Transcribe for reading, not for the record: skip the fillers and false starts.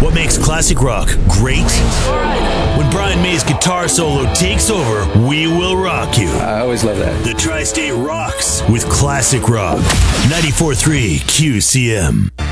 What makes classic rock great? When Brian May's guitar solo takes over, we will rock you. I always love that. The Tri-State rocks with classic rock. 94.3 QCM.